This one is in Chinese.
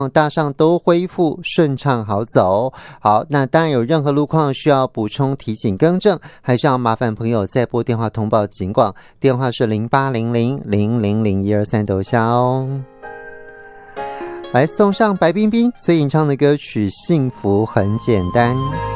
大上都恢复顺畅好走。好，那当然有任何路况需要补充提醒更正，还是要麻烦朋友再拨电话通报警广，电话是0800000123都下哦。来送上白冰冰所演唱的歌曲《幸福很简单》。